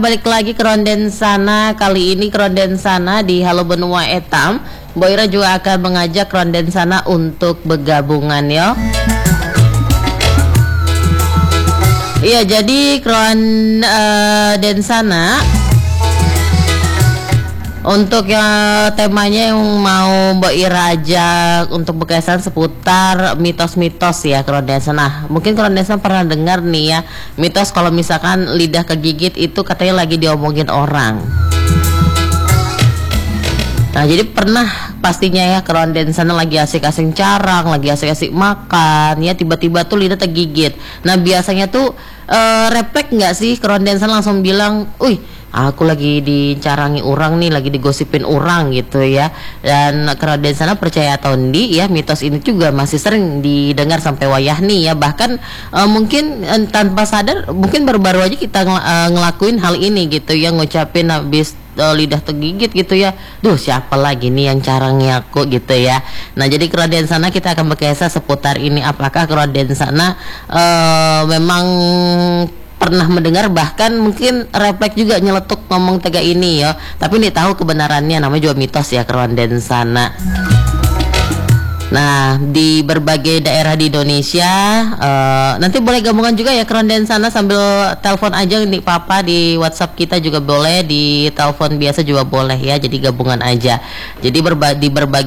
Balik lagi ke Ronden Sana. Kali ini ke Ronden Sana di Halo Benua Etam. Boira juga akan mengajak Ronden Sana untuk bergabungan ya. Iya, jadi Ronden Sana untuk yang temanya yang mau Mbak Ira ajak untuk berkesan seputar mitos-mitos ya Ronden Sana. Mungkin Ronden Sana pernah dengar nih ya, mitos kalau misalkan lidah kegigit itu katanya lagi diomongin orang. Nah, jadi pernah pastinya ya Ronden Sana lagi asik-asik carang, lagi asik-asik makan ya, tiba-tiba tuh lidah tergigit. Nah, biasanya tuh refleks nggak sih Ronden Sana langsung bilang, "Uy, aku lagi dicarangi orang nih, lagi digosipin orang," gitu ya. Dan Ronden Sana percaya atau enggak ya, mitos ini juga masih sering didengar sampai wayah nih ya. Bahkan mungkin tanpa sadar, mungkin baru-baru aja kita ngelakuin hal ini gitu ya, ngucapin habis lidah tergigit gitu ya. Duh, siapa lagi nih yang carangi aku gitu ya. Nah, jadi Ronden Sana kita akan berkisah seputar ini. Apakah Ronden Sana memang pernah mendengar, bahkan mungkin refleks juga nyeletuk ngomong tega ini ya, tapi nih tahu kebenarannya, namanya juga mitos ya Ronden Sana. Nah, di berbagai daerah di Indonesia nanti boleh gabungan juga ya Ronden Sana, sambil telepon aja nih Papa, di WhatsApp kita juga boleh, di telepon biasa juga boleh ya, jadi gabungan aja. Jadi di berbagai